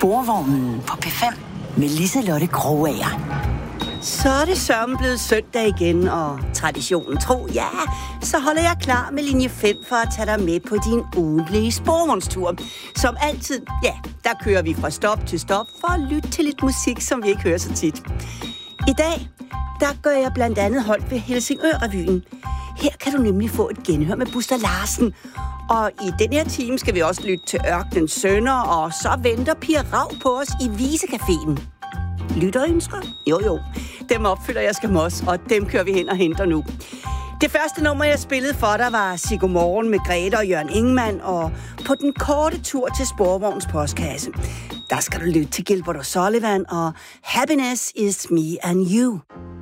Sporvognen på P5 med Liselotte Krogager. Så er det sørme blevet søndag igen, og traditionen tro, ja, så holder jeg klar med linje 5 for at tage dig med på din ugentlige sporvognstur. Som altid, ja, der kører vi fra stop til stop for at lytte til lidt musik, som vi ikke hører så tit. I dag, der gør jeg blandt andet holdt ved Helsingør-revyen. Her kan du nemlig få et genhør med Buster Larsen. Og i den her time skal vi også lytte til Ørkenens Sønner, og så venter Pia Rav på os i Visecaféen. Lytterønsker? Jo. Dem opfylder jeg skam også, og dem kører vi hen og henter nu. Det første nummer, jeg spillede for dig, var Sig Godmorgen med Grete og Jørgen Ingemann, og på den korte tur til Sporvogns postkasse, der skal du lytte til Gilbert O'Sullivan og Happiness is Me and You.